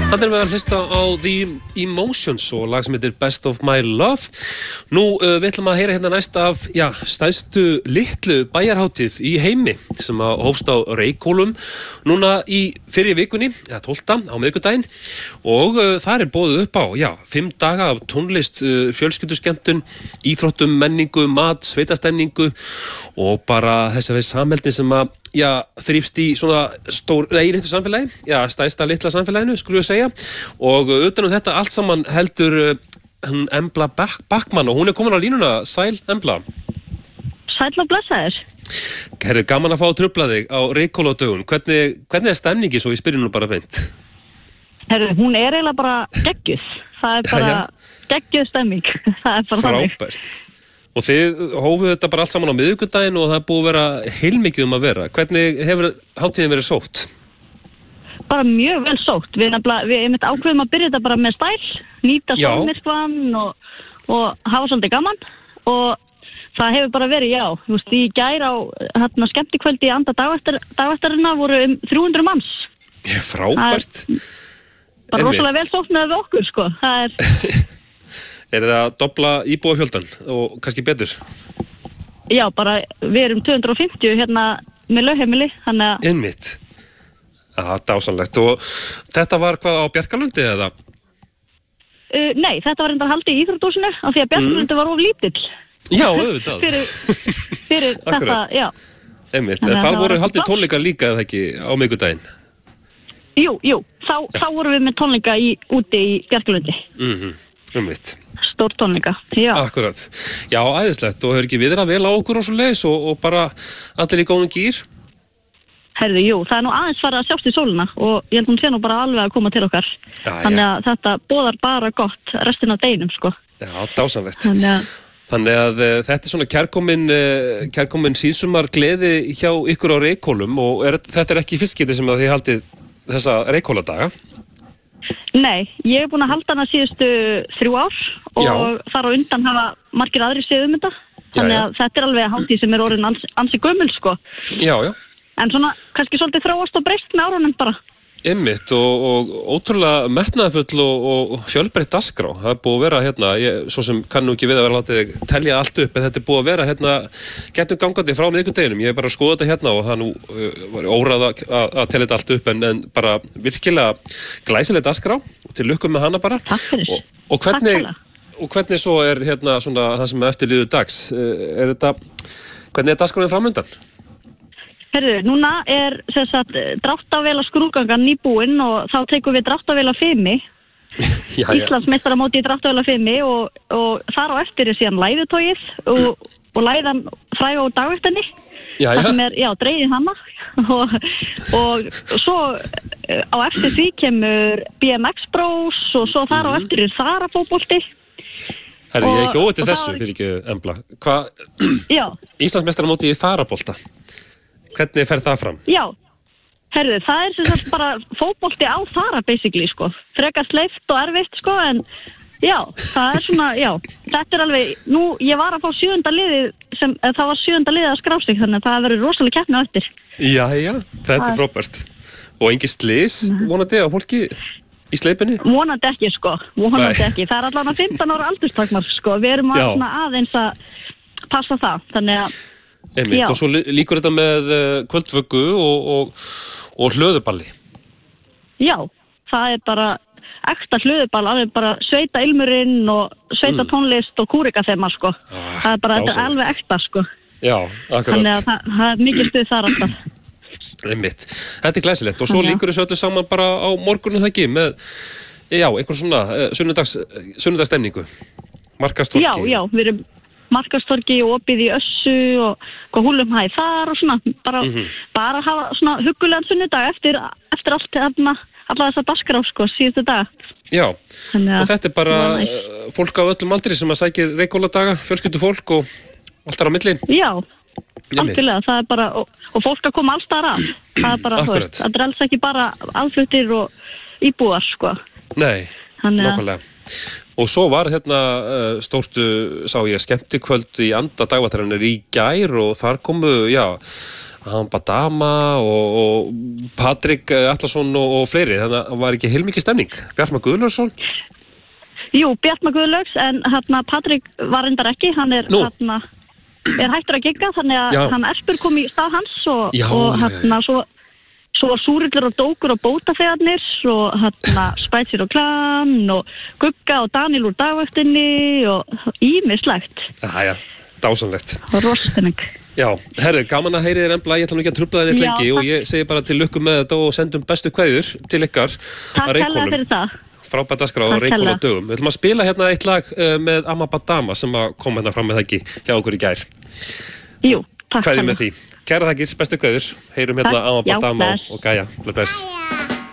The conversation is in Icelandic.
Hann með að hlusta á The Emotions og lag sem heitir Best of My Love. Nú við ætlum að heyra hérna næst af stærstu litlu bæjarhátíð í heimi sem að hófst á Reykhólum núna í fyrri vikunni, 12. á miðvikudaginn og þar boðið upp á 5 daga af tónlist, fjölskylduskemmtun, íþróttum, menningu, mat, sveitastemningu og bara þessari samheldni sem að þrýfst í svona litlu samfélagi, stærsta litla samfélaginu, skulum við segja. Og utan þetta allt saman heldur hún Embla Backman og hún komin á línuna. Sæl, Embla. Sæl og blessaður. Herru, gaman að fá að trufla þig á Reykhóladögun. Hvernig spemningi svo í spyrjunum bara beint? Herru, hún eiginlega bara geggjuð. Það bara geggjuð stemming. Það bara frábært. Og þið hófuð þetta bara allt saman á miðvikudaginn og það búið að vera heilmikið að vera. Hvernig hefur hátíðin verið sótt? Bara mjög vel sótt. Við einmitt ákveðum að byrja þetta bara með stæl, nýta sólmyrkvann og hafa svolítið gaman. Og það hefur bara verið, þú veist, í gær á skemmtikvöldi í anda dagvættarina voru 300 manns. Frábært. Bara rosalega vel sótt með okkur, sko. Það Er það að dobla íbúafjöldan og kannski betur? Já, bara við erum 250 hérna með lögheimili, þannig að... Einmitt. Dásamlegt. Og þetta var hvað á Bjarkalundi eða? Nei, þetta var reyndar haldið í Íþróttahúsinu af því að Bjarkalundi var of lítill. Já, auðvitað. fyrir þetta, já. Einmitt. En það voru haldið tónleika líka eða ekki á miðvikudaginn? Jú. Þá vorum við með tónleika úti í Bjarkalundi. Einmitt. Stór tónleika, já. Akkurat. Já, æðislegt. Og hefur ekki viðrað vel á okkur og svo leiðis og bara allir í góðum gír? Herðu, jú, það nú aðeins farið að sjást í sólina og ég held hún sé nú bara alveg að koma til okkar. Þannig að þetta boðar bara gott restin af deginum, sko. Já, dásamlegt. Þannig að þetta svona kærkomin síðsumar gleði hjá ykkur á Reykhólum og þetta ekki fyrst skipti sem að þið haldið þessa Reykhóladaga? Nei, ég búin að halda hana síðustu 3 ár og þar á undan hafa margir aðrir séð þetta. Þannig að þetta alveg hátíð sem orðin ansi gömul, sko. Já. En svona, kannski svolítið þróast og breyst með árunum bara. Einmitt og ótrúlega metnaðarfull og fjölbreytt dagskrá. Það búið að vera hérna, svo sem kann nú ekki við að vera látið telja allt upp, en þetta búið að vera hérna gegnum gangandi frá miðvikudeginum. Ég hef bara skoðað þetta hérna og það nú var óráð að telja þetta allt upp, en bara virkilega glæsileg dagskrá. Til lukku með hana bara. Takk fyrir. Og hvernig svo er hérna svona það sem eftir líður dags? Hvernig er dagskráin framundan? Herðu, núna er dráttarvéla skrúðgangan nýbúinn og þá tekum við dráttarvéla 5. Íslandsmeistaramóti í dráttarvéla 5 og þar á eftir er síðan læðutóið og læðan fræga á dagvættinni. Það sem er, dregið hana og svo á eftir því kemur BMX Bros og svo þar á eftir er Þarafótbolti. Herðu, ég hjóði til þessu fyrir ekki, Embla. Íslandsmeistaramóti í Þarafótbolta. Hvernig fer það fram? Já, herðu, það er sem sagt bara fótbolti á Þara basically, sko. Frekar sleift og erfitt, sko, en það er svona, þetta er alveg, ég var að fá 7. liðið, það var 7. liðið að skrá sig, þannig að það verður rosalega keppni á eftir. Já, þetta er frábært. Og engin slys, vonandi á fólki í sleipinni? Vonandi ekki, sko, ekki. Það er allavega 15 ára aldurstakmark, sko. Við erum aðeins að passa það, þannig að Einmitt, og svo líkur þetta með kvöldvöggu og hlöðuballi. Já, það er bara ekta hlöðuball, alveg bara sveita ilmurinn og sveita tónlist og kúrikaþema, sko. Það er bara, þetta er alveg ekta, sko. Já, akkurat. Þannig að það er mikið stuð þar alltaf. Einmitt, þetta er glæsilegt og svo líkur þessu öllu saman bara á morgunum það ekki með, einhver svona sunnudagsstemningu, markastorki. Já, við erum markastorki og opið í Össu og húlum hæð þar og svona bara hafa svona huggulegan sunnudag eftir allt alla þessa dagskrá, sko, síðustu dag. Já, og þetta er bara fólk á öllum aldri sem að sækir Reykhóladaga, fjölskyldufólk og allt þar á milli. Já, algjörlega, það er bara og fólk að koma alls þar að. Það er bara, það er alls ekki bara aðfluttir og íbúar, sko. Nei, nákvæmlega. Og svo var hérna sá ég skemmtikvöld í anda dagvættarinnar í gær og þar komu, Badama og Patrik Atlason og fleiri, þannig að var ekki heilmikið stemning. Bjartmar Guðlaugsson? Jú, Bjartmar Guðlaugs, en Patrik var reyndar ekki, hann er hættur að gigga, þannig að hann Erpur kom í stað hans og svo var Súrillur og Dókur og Bótafeðarnir og Spætsir og Klan og Gugga og Daniel úr dagvaktinni og ímislegt. Jæja, dásamlegt. Og rosstinning. Já, herðu, gaman að heyri þér Embla, ég ætla nú ekki að trufla þér neitt lengi og ég segi bara til lukku með þetta og sendum bestu kveðjur til ykkar. Takk hella fyrir það. Frábært dagskrá á Reykjólum á dögum. Við ætlum að spila hérna eitt lag með Amma Badama sem kom hérna fram með það ekki hjá okkur í gær. Jú, takk hella. Kveðjum með því. Kæra þakkir, bestu kveðjur. Heyrum hérna Amma Badama og Gaia. Bless.